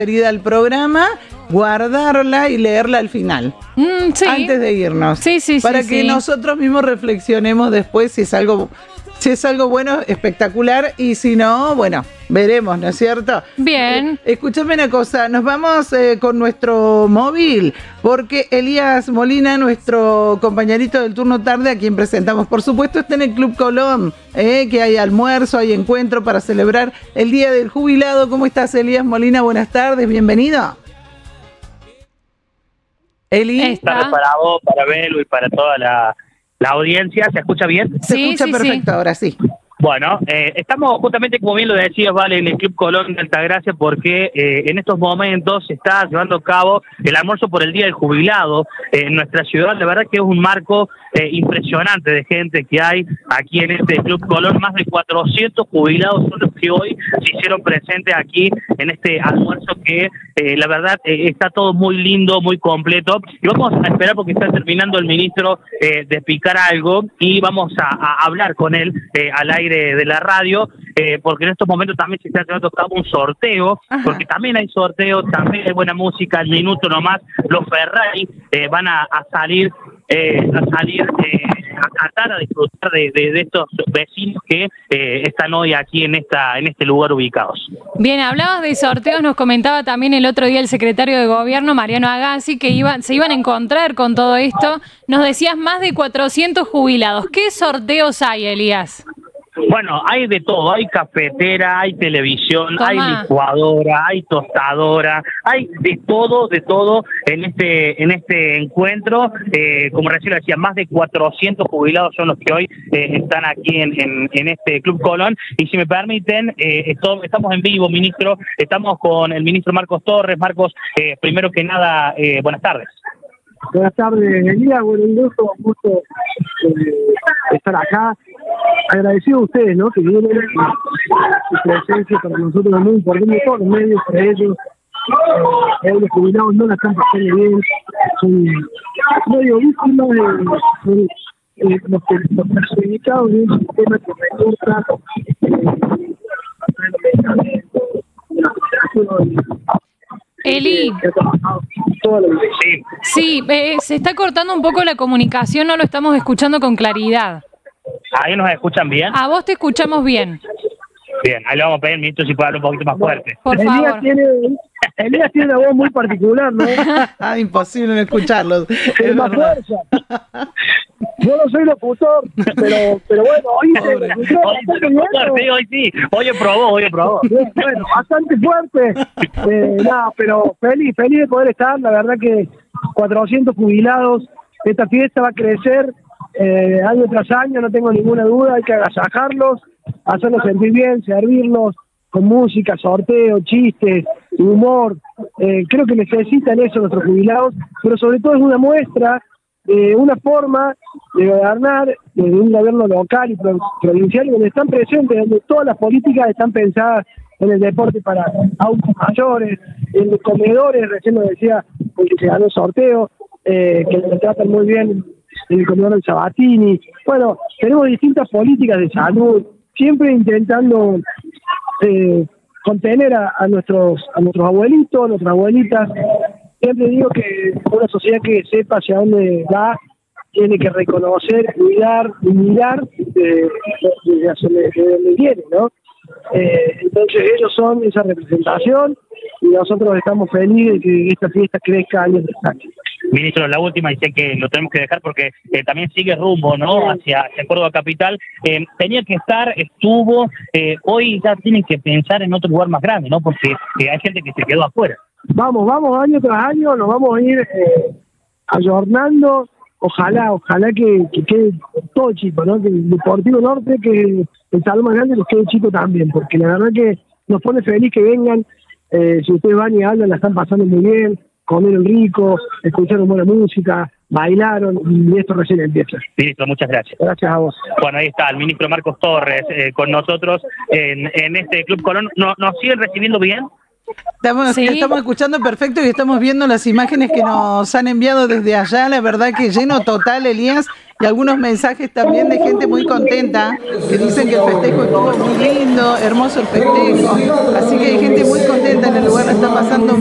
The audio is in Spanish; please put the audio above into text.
referida al programa, guardarla y leerla al final, sí. antes de irnos, para que nosotros mismos reflexionemos después si es algo bueno, espectacular, y si no, bueno, veremos, ¿no es cierto? Bien. Escúchame una cosa, nos vamos con nuestro móvil, porque Elías Molina, nuestro compañerito del turno tarde, a quien presentamos, por supuesto, está en el Club Colón, que hay almuerzo, hay encuentro para celebrar el Día del Jubilado. ¿Cómo estás, Elías Molina? Buenas tardes, bienvenido. Eli. Buenas tardes para vos, para Belu y para toda la audiencia. ¿Se escucha bien? Se escucha perfecto, ahora sí. Bueno, estamos justamente, como bien lo decías, Vale, en el Club Colón de Altagracia, porque en estos momentos se está llevando a cabo el almuerzo por el Día del Jubilado en nuestra ciudad. La verdad que es un marco impresionante de gente que hay aquí en este Club Colón. Más de 400 jubilados son los que hoy se hicieron presentes aquí en este almuerzo que la verdad está todo muy lindo, muy completo. Y vamos a esperar porque está terminando el ministro de explicar algo y vamos a hablar con él al aire de la radio, porque en estos momentos también se está llevando a cabo un sorteo. Ajá. Porque también hay sorteo, también hay buena música, al minuto nomás los Ferrari van a salir a tratar a disfrutar de estos vecinos que están hoy aquí en este lugar ubicados. Bien, hablabas de sorteos, nos comentaba también el otro día el secretario de Gobierno, Mariano Agassi, que se iban a encontrar con todo esto. Nos decías más de 400 jubilados. ¿Qué sorteos hay, Elías? Bueno, hay de todo, hay cafetera, hay televisión, hay licuadora, hay tostadora, hay de todo en este encuentro. Como recién lo decía, más de 400 jubilados son los que hoy están aquí en este Club Colón. Y si me permiten, estamos en vivo, ministro, estamos con el ministro Marcos Torres. Marcos, primero que nada, buenas tardes. Buenas tardes, Elías, un gusto estar acá. Agradecido a ustedes, ¿no? Que vienen, su presencia para nosotros es muy importante, todos los medios, para ellos. Los jubilados no la están pasando bien, son medio víctimas de los perjudicados de un sistema que recorta Eli. Sí, se está cortando un poco la comunicación, no lo estamos escuchando con claridad. ¿Ahí nos escuchan bien? A vos te escuchamos bien. Bien, ahí le vamos a pedir, ministro, si puede hablar un poquito más fuerte. Por favor. Elías tiene una voz muy particular, ¿no? Imposible no escucharlo. Es más fuerza. Yo no soy locutor, pero bueno, hoy probó. Bueno, bastante fuerte. Pero feliz de poder estar. La verdad que 400 jubilados, esta fiesta va a crecer año tras año, no tengo ninguna duda. Hay que agasajarlos, hacerlos sentir bien, servirlos con música, sorteo, chistes, humor. Creo que necesitan eso nuestros jubilados, pero sobre todo es una muestra de una forma de gobernar, de un gobierno local y provincial, donde están presentes, donde todas las políticas están pensadas en el deporte para adultos mayores, en los comedores, recién lo decía, porque se ganó el sorteo, que lo tratan muy bien en el comedor del Sabatini. Bueno, tenemos distintas políticas de salud, siempre intentando contener a nuestros abuelitos, a nuestras abuelitas. Siempre digo que una sociedad que sepa hacia dónde va tiene que reconocer, cuidar y mirar de dónde viene, ¿no? Entonces ellos son esa representación y nosotros estamos felices de que esta fiesta crezca año tras año. Ministro, la última, y sé que lo tenemos que dejar porque también sigue rumbo, ¿no? Hacia Córdoba Capital. Tenía que estar, estuvo, hoy ya tienen que pensar en otro lugar más grande, ¿no? Porque hay gente que se quedó afuera. Vamos, año tras año nos vamos a ir ayornando. Ojalá que quede todo chico, ¿no? Que el Deportivo Norte, que el salón más grande, nos quede chico también, porque la verdad que nos pone feliz que vengan. Si ustedes van y hablan, la están pasando muy bien, comieron rico, escucharon buena música, bailaron, y esto recién empieza. Ministro, muchas gracias. Gracias a vos. Bueno, ahí está el ministro Marcos Torres con nosotros en este Club Colón. ¿Nos siguen recibiendo bien? Estamos escuchando perfecto y estamos viendo las imágenes que nos han enviado desde allá. La verdad que lleno total, Elías, y algunos mensajes también de gente muy contenta que dicen que el festejo estuvo muy lindo, hermoso el festejo. Así que hay gente muy contenta en el lugar, la está pasando